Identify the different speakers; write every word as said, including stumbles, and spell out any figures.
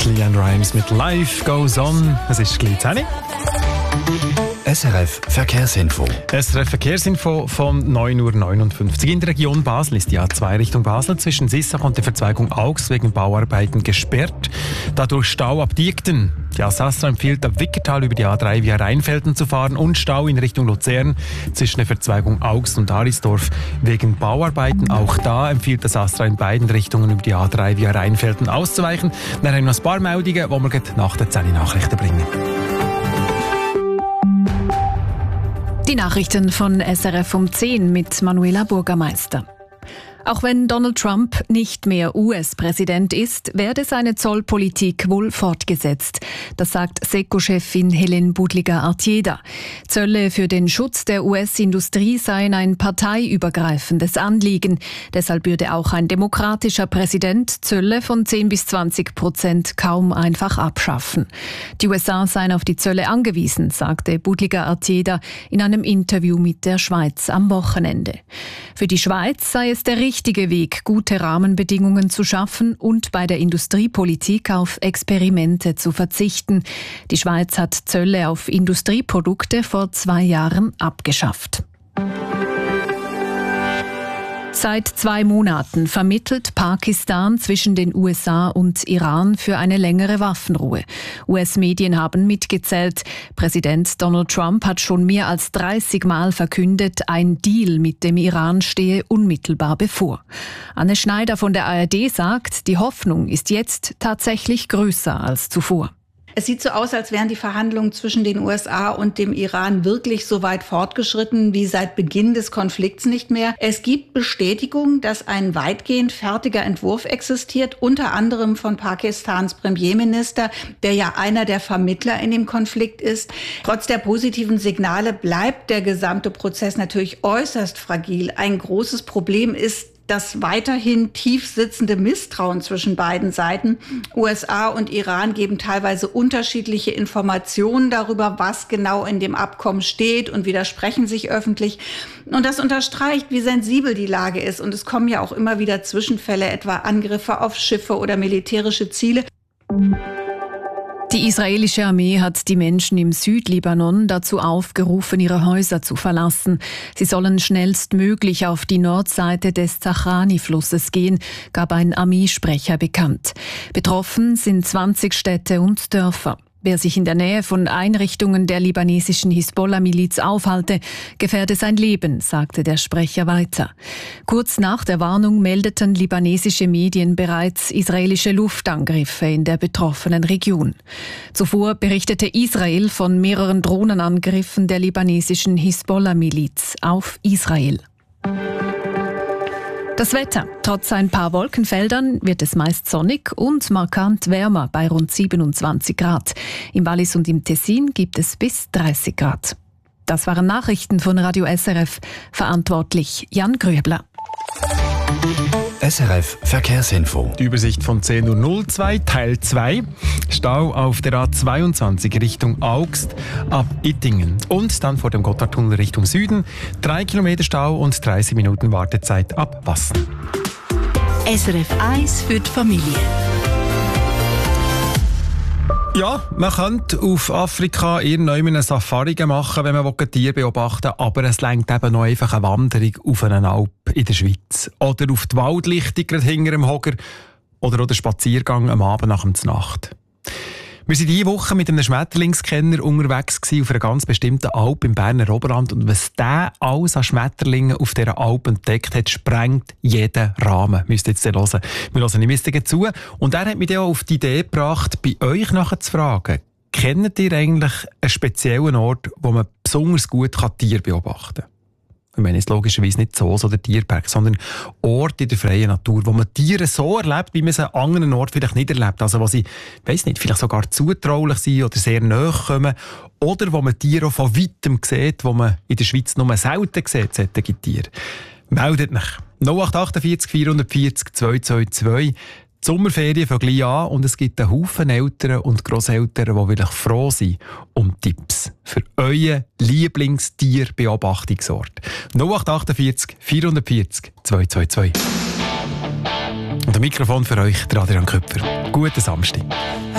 Speaker 1: Leanne Rimes mit Life Goes On. Es ist gleich zehn.
Speaker 2: S R F Verkehrsinfo.
Speaker 1: S R F Verkehrsinfo von neun Uhr neunundfünfzig. In der Region Basel ist die A zwei Richtung Basel zwischen Sissach und der Verzweigung Augs wegen Bauarbeiten gesperrt. Dadurch Stau ab Diekten. Die Asastra empfiehlt, ab Wickertal über die A drei via Rheinfelden zu fahren und Stau in Richtung Luzern zwischen der Verzweigung Augs und Arisdorf wegen Bauarbeiten. Auch da empfiehlt das Astra in beiden Richtungen über die A drei via Rheinfelden auszuweichen. Dann haben wir noch ein paar Meldungen, die wir nach den zehn Nachrichten bringen.
Speaker 3: Die Nachrichten von S R F um zehn mit Manuela Bürgermeister. Auch wenn Donald Trump nicht mehr U S-Präsident ist, werde seine Zollpolitik wohl fortgesetzt. Das sagt S E C O-Chefin Helen Budliger-Artieda. Zölle für den Schutz der U S-Industrie seien ein parteiübergreifendes Anliegen. Deshalb würde auch ein demokratischer Präsident Zölle von zehn bis zwanzig Prozent kaum einfach abschaffen. Die U S A seien auf die Zölle angewiesen, sagte Budliger-Artieda in einem Interview mit der Schweiz am Wochenende. Für die Schweiz sei es der richtige Weg, gute Rahmenbedingungen zu schaffen und bei der Industriepolitik auf Experimente zu verzichten. Die Schweiz hat Zölle auf Industrieprodukte vor zwei Jahren abgeschafft. Seit zwei Monaten vermittelt Pakistan zwischen den U S A und Iran für eine längere Waffenruhe. U S-Medien haben mitgezählt. Präsident Donald Trump hat schon mehr als dreißig Mal verkündet, ein Deal mit dem Iran stehe unmittelbar bevor. Anne Schneider von der A R D sagt, die Hoffnung ist jetzt tatsächlich größer als zuvor.
Speaker 4: Es sieht so aus, als wären die Verhandlungen zwischen den U S A und dem Iran wirklich so weit fortgeschritten wie seit Beginn des Konflikts nicht mehr. Es gibt Bestätigung, dass ein weitgehend fertiger Entwurf existiert, unter anderem von Pakistans Premierminister, der ja einer der Vermittler in dem Konflikt ist. Trotz der positiven Signale bleibt der gesamte Prozess natürlich äußerst fragil. Ein großes Problem ist das weiterhin tief sitzende Misstrauen zwischen beiden Seiten. U S A und Iran geben teilweise unterschiedliche Informationen darüber, was genau in dem Abkommen steht und widersprechen sich öffentlich. Und das unterstreicht, wie sensibel die Lage ist. Und es kommen ja auch immer wieder Zwischenfälle, etwa Angriffe auf Schiffe oder militärische Ziele.
Speaker 3: Die israelische Armee hat die Menschen im Südlibanon dazu aufgerufen, ihre Häuser zu verlassen. Sie sollen schnellstmöglich auf die Nordseite des Zahrani-Flusses gehen, gab ein Armeesprecher bekannt. Betroffen sind zwanzig Städte und Dörfer. Wer sich in der Nähe von Einrichtungen der libanesischen Hisbollah-Miliz aufhalte, gefährde sein Leben, sagte der Sprecher weiter. Kurz nach der Warnung meldeten libanesische Medien bereits israelische Luftangriffe in der betroffenen Region. Zuvor berichtete Israel von mehreren Drohnenangriffen der libanesischen Hisbollah-Miliz auf Israel. Das Wetter. Trotz ein paar Wolkenfeldern wird es meist sonnig und markant wärmer bei rund siebenundzwanzig Grad. Im Wallis und im Tessin gibt es bis dreißig Grad. Das waren Nachrichten von Radio S R F. Verantwortlich Jan Grübler.
Speaker 2: S R F Verkehrsinfo.
Speaker 1: Die Übersicht von zehn Uhr null zwei, Teil zwei. Stau auf der A zweiundzwanzig Richtung Augst ab Ittingen. Und dann vor dem Gotthardtunnel Richtung Süden. Drei Kilometer Stau und dreißig Minuten Wartezeit ab Wassen.
Speaker 5: S R F eins für die Familie.
Speaker 1: Ja, man könnte auf Afrika irgendwann eine Safari machen, wenn man Tiere beobachten will, aber es reicht eben noch einfach eine Wanderung auf einen Alp in der Schweiz. Oder auf die Waldlichtung gerade hinter dem Hocker oder auch der Spaziergang am Abend nach der Nacht. Wir waren diese Woche mit einem Schmetterlingsscanner unterwegs gewesen, auf einer ganz bestimmten Alp im Berner Oberland. Und was der alles an Schmetterlingen auf dieser Alp entdeckt hat, sprengt jeden Rahmen. Müsst ihr jetzt hören. Wir hören nicht mehr zu. Und er hat mich dann auch auf die Idee gebracht, bei euch nachher zu fragen, kennt ihr eigentlich einen speziellen Ort, wo man besonders gut Tiere beobachten kann? Ich meine jetzt logischerweise nicht Zoos oder Tierpark, sondern Orte in der freien Natur, wo man Tiere so erlebt, wie man sie an anderen Orten vielleicht nicht erlebt. Also wo sie, weiss nicht, vielleicht sogar zutraulich sind oder sehr nahe kommen. Oder wo man Tiere auch von weitem sieht, wo man in der Schweiz nur selten sieht, solche Tiere. Meldet mich. null acht acht vier vier vier null zwei zwei zwei. Die Sommerferien fangen gleich an und es gibt einen Haufen Eltern und Grosseltern, die wirklich froh sind um Tipps für euren Lieblingstierbeobachtungsort. null acht acht vier vier vier vier zwei zwei zwei. Und ein Mikrofon für euch, der Adrian Köpfer. Guten Samstag.